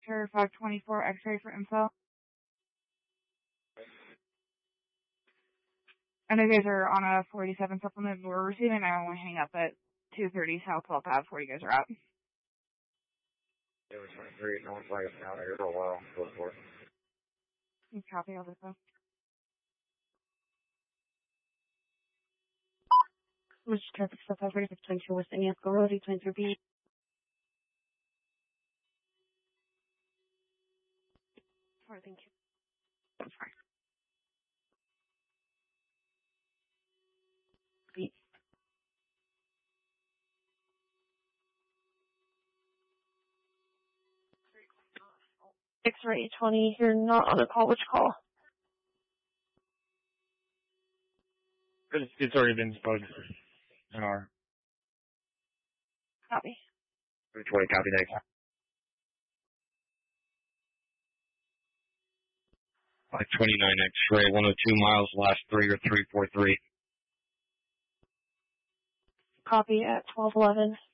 Victor 524 X-ray for info. I know you guys are on a 487 supplement, but we're receiving 911 hang up at 230 South 12th Ave before you guys are out. It was 23, no one's like us down here for a while. Go for it. You copy all this though? Which traffic stop over 622 West Indianapolis Road, 823B. Alright, thank you. That's fine. B. X-ray 20, you're not on the call. Which call? It's already been disposed in our... Copy. 320, copy next. 529 X-ray, 102 miles, last 3 or 343. Copy at 1211.